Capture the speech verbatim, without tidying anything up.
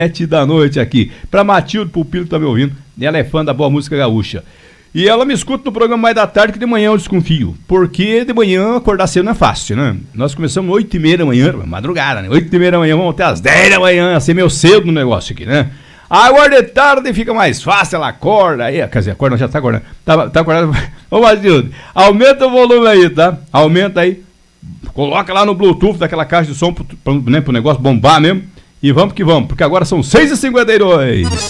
Sete da noite aqui. Pra Matilde Pupilo que tá me ouvindo. Ela é fã da boa música gaúcha. E ela me escuta no programa mais da tarde, que de manhã eu desconfio. Porque de manhã acordar cedo não é fácil, né? Nós começamos oito e meia da manhã, madrugada, né? oito e meia da manhã, vamos até às dez da manhã, assim meio cedo no negócio aqui, né? Agora de tarde fica mais fácil, ela acorda aí, quer dizer, acorda, já tá acordando. Tá, tá acordando. Ô, Matilde, aumenta o volume aí, tá? Aumenta aí. Coloca lá no Bluetooth daquela caixa de som pro, pro, né, pro negócio bombar mesmo. E vamos que vamos, porque agora são seis e cinquenta e dois.